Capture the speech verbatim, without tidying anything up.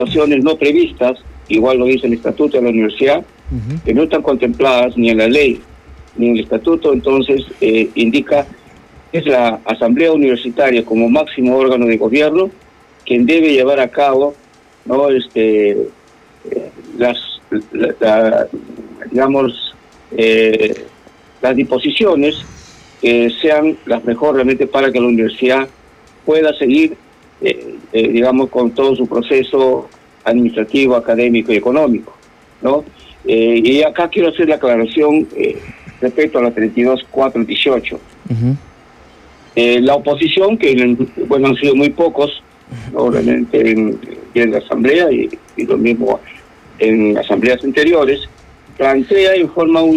situaciones no previstas, igual lo dice el Estatuto de la Universidad, uh-huh. que no están contempladas ni en la ley ni en el Estatuto, entonces eh, indica que es la Asamblea Universitaria como máximo órgano de gobierno quien debe llevar a cabo, ¿no? este eh, las la, la, digamos eh, las disposiciones que sean las mejores realmente para que la universidad pueda seguir eh, eh, digamos con todo su proceso administrativo, académico y económico, ¿no? Eh, y acá quiero hacer la aclaración eh, respecto a la treinta y dos cuatro dieciocho. Uh-huh. Eh, la oposición, que bueno han sido muy pocos, ¿no? Realmente en, en la asamblea y, y lo mismo en asambleas anteriores, plantea en forma